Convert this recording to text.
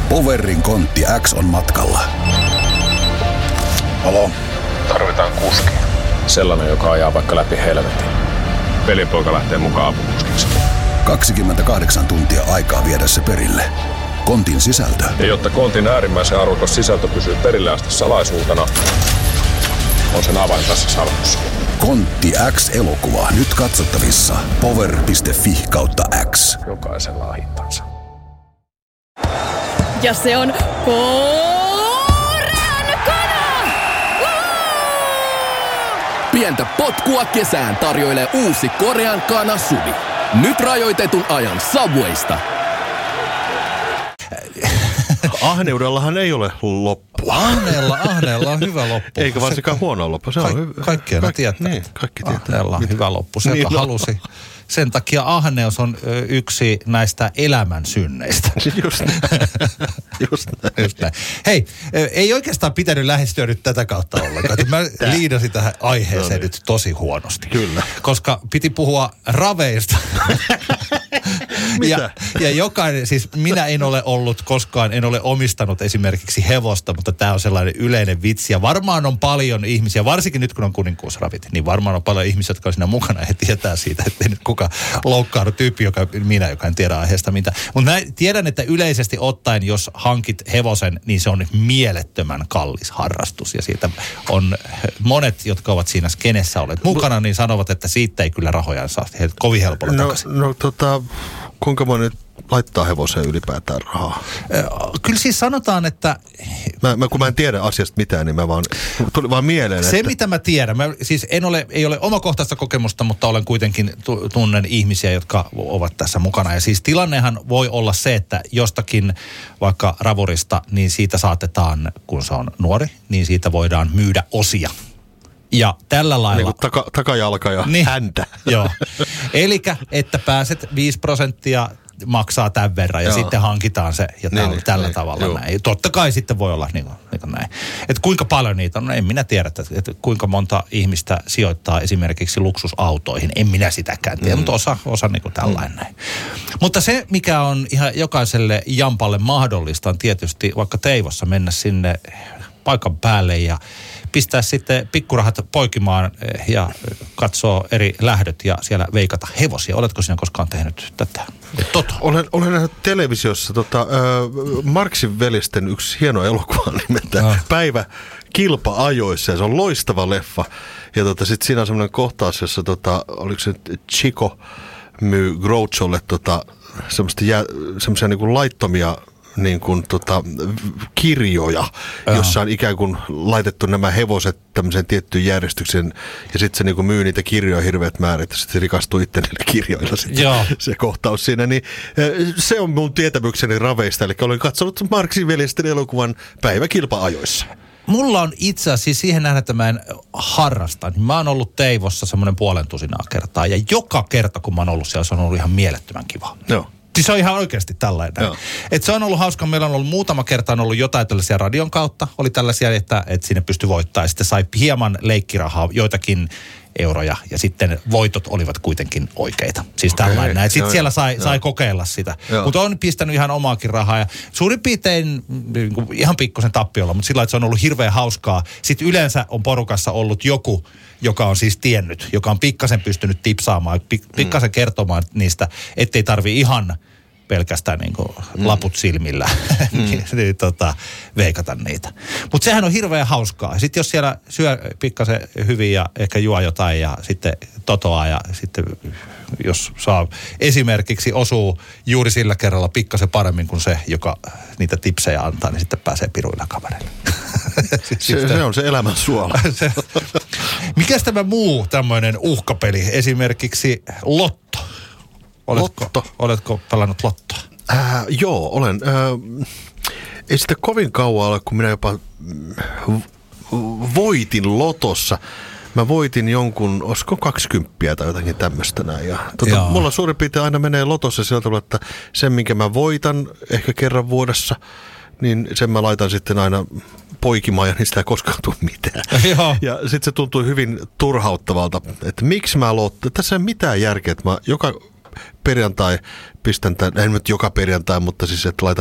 Powerin kontti X on matkalla. Halo? Tarvitaan kuski. Sellainen, joka ajaa vaikka läpi helvetin. Velipoika lähtee mukaan apukuskiksi. 28 tuntia aikaa viedä se perille. Kontin sisältö. Ja jotta kontin äärimmäisen arvokas sisältö pysyy perille asti salaisuutena, on sen avain tässä salkussa. Kontti X-elokuva nyt katsottavissa power.fi/X. Jokaisella on hintansa. Ja se on Korean kana! Pientä potkua kesään tarjoilee uusi Korean kana Suvi. Nyt rajoitetun ajan Subwaysta. Ahneudellahan ei ole loppua. Ahneella on hyvä loppu. Eikä varsinkaan huono loppu. Se on hyvä. Kaikkea tietää. Niin, kaikki tietää. Ahneella on hyvä loppu. Se, joka halusi. Sen takia ahneus on yksi näistä elämän synneistä. Just näin. Hei, ei oikeastaan pitänyt lähestyä nyt tätä kautta ollenkaan. Mä liidasin tähän aiheeseen nyt tosi huonosti. Kyllä. Koska piti puhua raveista. Mitä? Ja jokainen, siis minä en ole ollut koskaan, en ole omistanut esimerkiksi hevosta, mutta tämä on sellainen yleinen vitsi. Ja varmaan on paljon ihmisiä, varsinkin nyt kun on kuninkuusravit, niin varmaan on paljon ihmisiä, jotka on siinä mukana ja tietää siitä, että nyt kuka loukkaannu tyyppi, joka en tiedä aiheesta mitä. Mutta tiedän, että yleisesti ottaen, jos hankit hevosen, niin se on mielettömän kallis harrastus. Ja siitä on monet, jotka ovat siinä skenessä olleet mukana, niin sanovat, että siitä ei kyllä rahojaan saa kovin helpolla takaisin. Kuinka moni laittaa hevoseen ylipäätään rahaa? Kyllä siis sanotaan, että... Kun mä en tiedä asiasta mitään, niin tuli vaan mieleen, Se, mitä mä tiedän, siis ei ole omakohtaista kokemusta, mutta olen kuitenkin tunnen ihmisiä, jotka ovat tässä mukana. Ja siis tilannehan voi olla se, että jostakin vaikka ravurista, niin siitä saatetaan, kun se on nuori, niin siitä voidaan myydä osia. Ja tällä lailla... Niin kuin takajalka ja häntä. Joo. Elikkä, että pääset 5% maksaa tämän verran ja sitten hankitaan se ja tällä tavalla näin. Totta kai sitten voi olla niin kuin näin. Että kuinka paljon niitä on, no en minä tiedä, että kuinka monta ihmistä sijoittaa esimerkiksi luksusautoihin. En minä sitäkään tiedä, mutta osa niin kuin tällainen näin. Mutta se, mikä on ihan jokaiselle jampalle mahdollista, on tietysti vaikka Teivossa mennä sinne paikan päälle ja pistää sitten pikkurahat poikimaan ja katsoo eri lähdöt ja siellä veikata hevosia. Oletko sinä koskaan tehnyt tätä? Olen nähnyt televisiossa Marxin velisten yksi hieno elokuva nimeltä Päivä kilpa-ajoissa ja se on loistava leffa. Ja sitten siinä on semmoinen kohtaus, jossa oliko se Chico myy Groucholle semmoisia niin kuin laittomia niin kuin kirjoja, jossa on ikään kuin laitettu nämä hevoset tämmöiseen tiettyyn järjestykseen ja sitten se niin kuin myy niitä kirjoja hirveät määrät ja sitten se rikastuu itse niillä kirjoilla sitten se kohtaus siinä. Niin, se on mun tietämykseni raveista, eli olen katsonut Marxin veljesten elokuvan Päivä kilpa-ajoissa. Mulla on itse asiassa, siis siihen nähdä, että mä en harrasta, niin mä oon ollut Teivossa semmoinen 50 kertaa ja joka kerta kun mä oon ollut siellä, se on ollut ihan mielettömän kiva. Joo. Siis se on ihan oikeasti tällainen. Että se on ollut hauska. Meillä on ollut muutama kerta ollut jotain tällaisia radion kautta. Oli tällaisia, että sinne pystyi voittaa. Ja sitten sai hieman leikkirahaa, joitakin euroja. Ja sitten voitot olivat kuitenkin oikeita. Siis tällainen. Sitten siellä sai kokeilla sitä. Mutta on pistänyt ihan omaakin rahaa. Ja suurin piirtein ihan pikkusen tappiolla, mutta sillä lailla, että se on ollut hirveän hauskaa. Sitten yleensä on porukassa ollut joku, joka on siis tiennyt, joka on pikkasen pystynyt tipsaamaan, pikkasen kertomaan niistä, ettei tarvi ihan pelkästään niin kuin laput silmillä veikata niitä. Mutta sehän on hirveän hauskaa. Sitten jos siellä syö pikkasen hyvin ja ehkä juo jotain ja sitten totoaa ja sitten jos saa esimerkiksi osuu juuri sillä kerralla pikkasen paremmin kuin se, joka niitä tipsejä antaa, niin sitten pääsee piruilla kavereille. Se on se elämän suola. Mikäs tämä muu tämmöinen uhkapeli? Esimerkiksi lotto. Oletko pelannut lottoa? Joo, olen. Ei sitä kovin kauan ole, kun minä jopa voitin lotossa. Mä voitin jonkun, olisiko 20 tai jotakin tämmöistä näin. Ja mulla suurin piirtein aina menee lotossa sillä tavalla, että sen minkä mä voitan ehkä kerran vuodessa, niin sen mä laitan sitten aina poikimaan ja niistä ei koskaan tule mitään. Ja sitten se tuntui hyvin turhauttavalta, että miksi mä lotto. Tässä ei ole mitään järkeä, että mä joka perjantai pistän tämän, en nyt joka perjantai, mutta siis että laitan